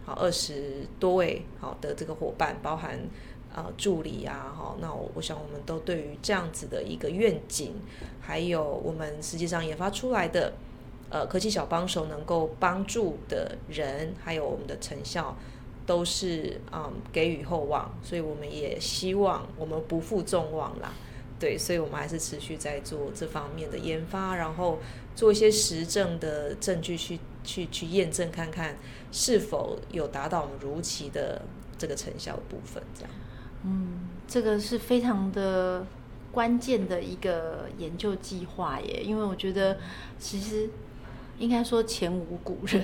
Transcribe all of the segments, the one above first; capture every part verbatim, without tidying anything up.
好二十多位好的这个伙伴，包含呃助理啊，好，那我我想我们都对于这样子的一个愿景，还有我们实际上研发出来的呃科技小帮手能够帮助的人，还有我们的成效，都是嗯给予厚望，所以我们也希望我们不负众望啦。对，所以我们还是持续在做这方面的研发，然后做一些实证的证据去去去验证看看是否有达到我们如期的这个成效的部分，这样。 嗯，这个是非常的关键的一个研究计划耶，因为我觉得其实应该说前无古人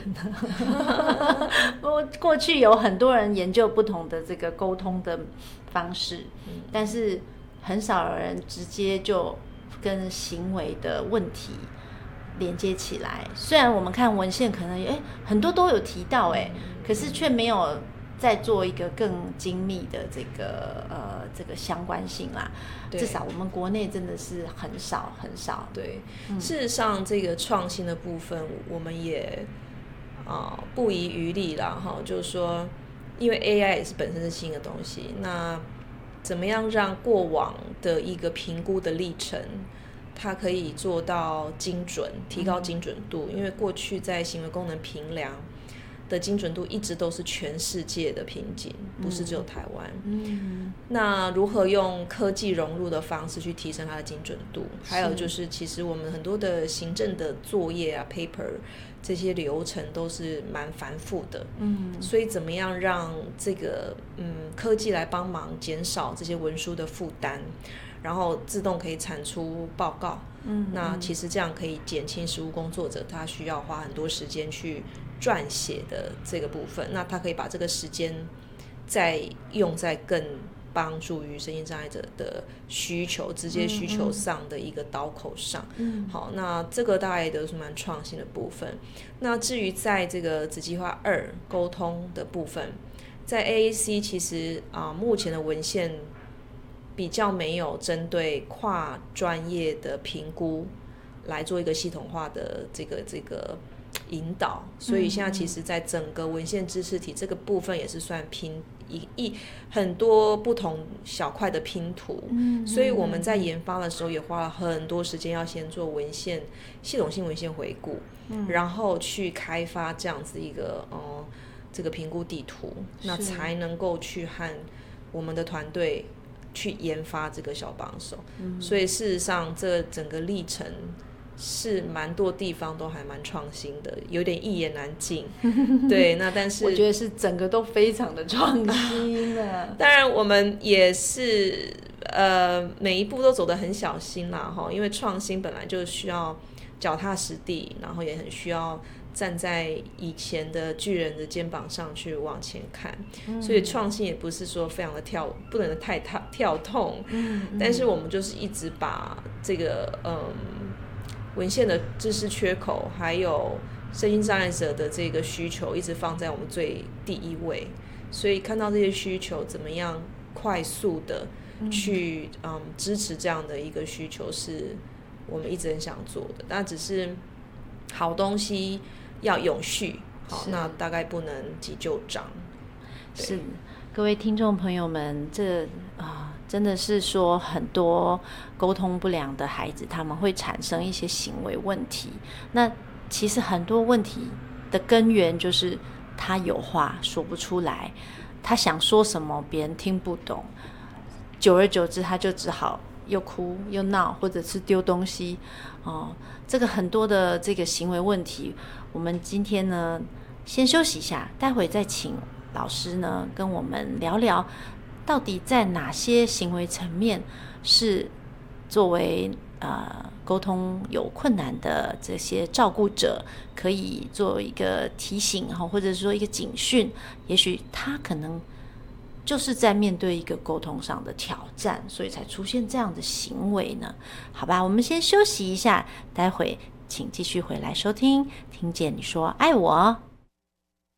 我过去有很多人研究不同的这个沟通的方式，嗯、但是很少有人直接就跟行为的问题连接起来。虽然我们看文献可能诶很多都有提到诶，可是却没有再做一个更精密的这个呃这个相关性啦。至少我们国内真的是很少很少。 对，嗯、事实上这个创新的部分，我们也啊、呃、不遗余力啦哈，就是说，因为 A I 也是本身是新的东西，那怎么样让过往的一个评估的历程，它可以做到精准，提高精准度？嗯、因为过去在行为功能评量的精准度一直都是全世界的瓶颈，不是只有台湾。嗯，那如何用科技融入的方式去提升它的精准度？还有就是，其实我们很多的行政的作业啊 ，paper 这些流程都是蛮繁复的。嗯，所以怎么样让这个嗯科技来帮忙减少这些文书的负担，然后自动可以产出报告？嗯，那其实这样可以减轻实务工作者他需要花很多时间去撰写的这个部分，那他可以把这个时间再用在更帮助于身心障碍者的需求，直接需求上的一个刀口上。嗯，好，那这个大概都是蛮创新的部分。那至于在这个子计划二沟通的部分，在 A A C 其实啊、呃，目前的文献比较没有针对跨专业的评估来做一个系统化的这个这个引导，所以现在其实在整个文献知识体这个部分也是算拼一一很多不同小块的拼图。嗯，所以我们在研发的时候也花了很多时间，要先做文献系统性文献回顾，嗯，然后去开发这样子一个呃这个评估地图，那才能够去和我们的团队去研发这个小帮手。嗯，所以事实上这整个历程是蛮多地方都还蛮创新的，有点一言难尽。对，那但是我觉得是整个都非常的创新的。 当然我们也是呃每一步都走得很小心啦，因为创新本来就需要脚踏实地，然后也很需要站在以前的巨人的肩膀上去往前看。嗯，所以创新也不是说非常的跳，不能太跳跳痛。嗯，但是我们就是一直把这个嗯文献的知识缺口，还有身心障碍者的这个需求，一直放在我们最第一位。所以看到这些需求，怎么样快速的去 嗯, 嗯支持这样的一个需求，是我们一直很想做的。但只是好东西要永续，好，那大概不能急就章。 是，各位听众朋友们，这啊。真的是说很多沟通不良的孩子，他们会产生一些行为问题。那其实很多问题的根源就是他有话说不出来，他想说什么别人听不懂，久而久之他就只好又哭又闹，或者是丢东西。哦，这个很多的这个行为问题，我们今天呢先休息一下，待会再请老师呢跟我们聊聊。到底在哪些行为层面是作为呃沟通有困难的这些照顾者可以做一个提醒，或者说一个警讯，也许他可能就是在面对一个沟通上的挑战，所以才出现这样的行为呢？好吧，我们先休息一下，待会请继续回来收听，听见你说爱我。